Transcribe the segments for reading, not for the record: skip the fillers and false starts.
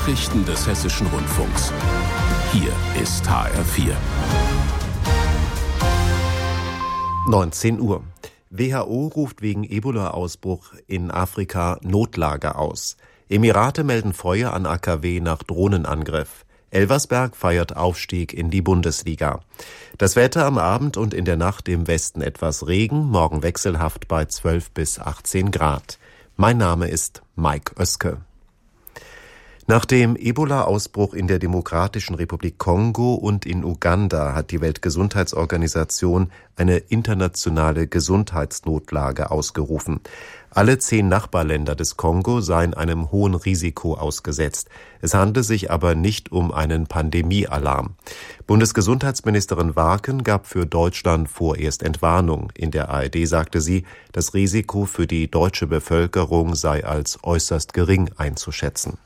Nachrichten des Hessischen Rundfunks. Hier ist HR4. 19 Uhr. WHO ruft wegen Ebola-Ausbruch in Afrika Notlage aus. Emirate melden Feuer an AKW nach Drohnenangriff. Elversberg feiert Aufstieg in die Bundesliga. Das Wetter am Abend und in der Nacht im Westen etwas Regen, morgen wechselhaft bei 12 bis 18 Grad. Mein Name ist Mike Oeske. Nach dem Ebola-Ausbruch in der Demokratischen Republik Kongo und in Uganda hat die Weltgesundheitsorganisation eine internationale Gesundheitsnotlage ausgerufen. Alle 10 Nachbarländer des Kongo seien einem hohen Risiko ausgesetzt. Es handle sich aber nicht um einen Pandemiealarm. Bundesgesundheitsministerin Warken gab für Deutschland vorerst Entwarnung. In der ARD sagte sie, das Risiko für die deutsche Bevölkerung sei als äußerst gering einzuschätzen.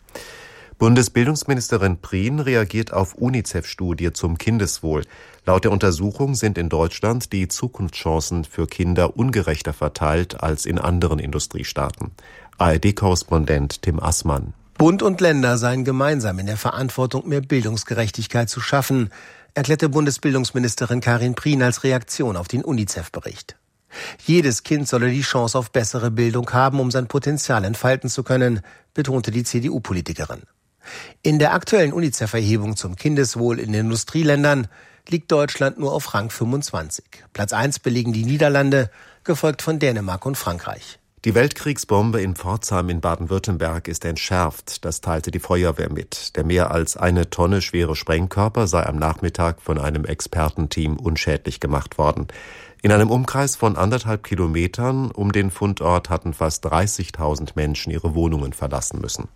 Bundesbildungsministerin Prien reagiert auf UNICEF-Studie zum Kindeswohl. Laut der Untersuchung sind in Deutschland die Zukunftschancen für Kinder ungerechter verteilt als in anderen Industriestaaten. ARD-Korrespondent Tim Assmann. Bund und Länder seien gemeinsam in der Verantwortung, mehr Bildungsgerechtigkeit zu schaffen, erklärte Bundesbildungsministerin Karin Prien als Reaktion auf den UNICEF-Bericht. Jedes Kind solle die Chance auf bessere Bildung haben, um sein Potenzial entfalten zu können, betonte die CDU-Politikerin. In der aktuellen UNICEF-Erhebung zum Kindeswohl in den Industrieländern liegt Deutschland nur auf Rang 25. Platz 1 belegen die Niederlande, gefolgt von Dänemark und Frankreich. Die Weltkriegsbombe in Pforzheim in Baden-Württemberg ist entschärft, das teilte die Feuerwehr mit. Der mehr als 1 Tonne schwere Sprengkörper sei am Nachmittag von einem Expertenteam unschädlich gemacht worden. In einem Umkreis von 1,5 Kilometern um den Fundort hatten fast 30.000 Menschen ihre Wohnungen verlassen müssen.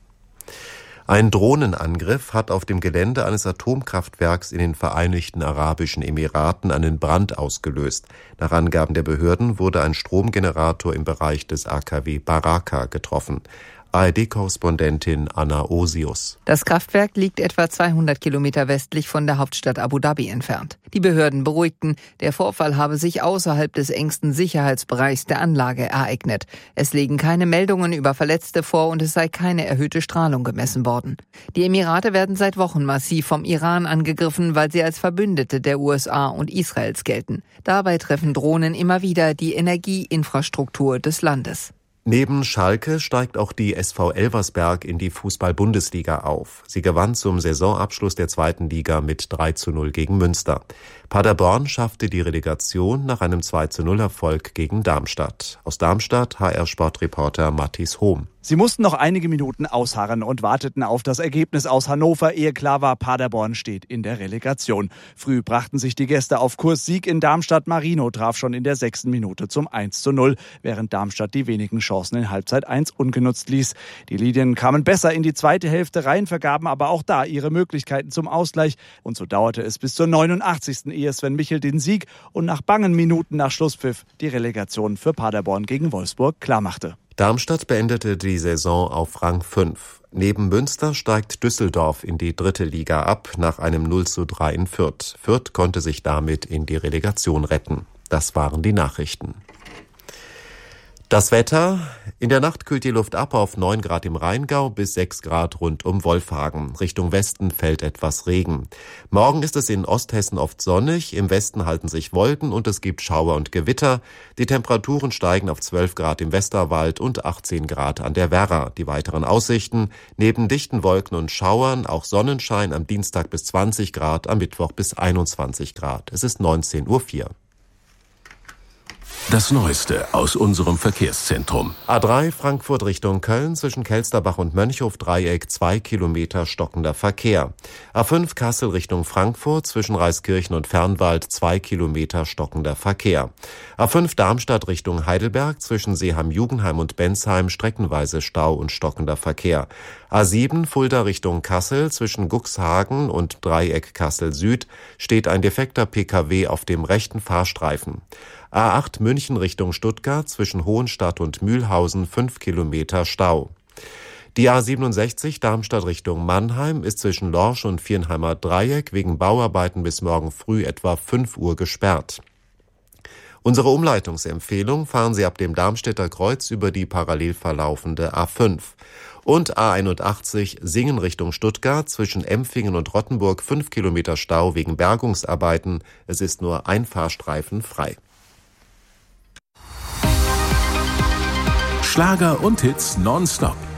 Ein Drohnenangriff hat auf dem Gelände eines Atomkraftwerks in den Vereinigten Arabischen Emiraten einen Brand ausgelöst. Nach Angaben der Behörden wurde ein Stromgenerator im Bereich des AKW Baraka getroffen. ARD-Korrespondentin Anna Osius. Das Kraftwerk liegt etwa 200 Kilometer westlich von der Hauptstadt Abu Dhabi entfernt. Die Behörden beruhigten, der Vorfall habe sich außerhalb des engsten Sicherheitsbereichs der Anlage ereignet. Es liegen keine Meldungen über Verletzte vor und es sei keine erhöhte Strahlung gemessen worden. Die Emirate werden seit Wochen massiv vom Iran angegriffen, weil sie als Verbündete der USA und Israels gelten. Dabei treffen Drohnen immer wieder die Energieinfrastruktur des Landes. Neben Schalke steigt auch die SV Elversberg in die Fußball-Bundesliga auf. Sie gewann zum Saisonabschluss der 2. Liga mit 3:0 gegen Münster. Paderborn schaffte die Relegation nach einem 2:0-Erfolg gegen Darmstadt. Aus Darmstadt HR-Sportreporter Mathis Hohm. Sie mussten noch einige Minuten ausharren und warteten auf das Ergebnis aus Hannover, ehe klar war, Paderborn steht in der Relegation. Früh brachten sich die Gäste auf Kurs. Sieg in Darmstadt. Marino traf schon in der 6. Minute zum 1:0, während Darmstadt die wenigen Chancen in Halbzeit 1 ungenutzt ließ. Die Lilien kamen besser in die zweite Hälfte rein, vergaben aber auch da ihre Möglichkeiten zum Ausgleich. Und so dauerte es bis zur 89. ehe Sven Michel den Sieg und nach bangen Minuten nach Schlusspfiff die Relegation für Paderborn gegen Wolfsburg klarmachte. Darmstadt beendete die Saison auf Rang 5. Neben Münster steigt Düsseldorf in die 3. Liga ab, nach einem 0:3 in Fürth. Fürth konnte sich damit in die Relegation retten. Das waren die Nachrichten. Das Wetter. In der Nacht kühlt die Luft ab auf 9 Grad im Rheingau bis 6 Grad rund um Wolfhagen. Richtung Westen fällt etwas Regen. Morgen ist es in Osthessen oft sonnig, im Westen halten sich Wolken und es gibt Schauer und Gewitter. Die Temperaturen steigen auf 12 Grad im Westerwald und 18 Grad an der Werra. Die weiteren Aussichten: neben dichten Wolken und Schauern auch Sonnenschein, am Dienstag bis 20 Grad, am Mittwoch bis 21 Grad. Es ist 19:04 Uhr. Das Neueste aus unserem Verkehrszentrum. A3 Frankfurt Richtung Köln zwischen Kelsterbach und Mönchhof-Dreieck 2 Kilometer stockender Verkehr. A5 Kassel Richtung Frankfurt zwischen Reiskirchen und Fernwald 2 Kilometer stockender Verkehr. A5 Darmstadt Richtung Heidelberg zwischen Seeham-Jugenheim und Bensheim streckenweise Stau und stockender Verkehr. A7 Fulda Richtung Kassel zwischen Guxhagen und Dreieck Kassel Süd steht ein defekter Pkw auf dem rechten Fahrstreifen. A8 München Richtung Stuttgart zwischen Hohenstadt und Mühlhausen 5 Kilometer Stau. Die A67 Darmstadt Richtung Mannheim ist zwischen Lorsch und Viernheimer Dreieck wegen Bauarbeiten bis morgen früh etwa 5 Uhr gesperrt. Unsere Umleitungsempfehlung: fahren Sie ab dem Darmstädter Kreuz über die parallel verlaufende A5. Und A81 Singen Richtung Stuttgart, zwischen Empfingen und Rottenburg 5 Kilometer Stau wegen Bergungsarbeiten. Es ist nur ein Fahrstreifen frei. Schlager und Hits nonstop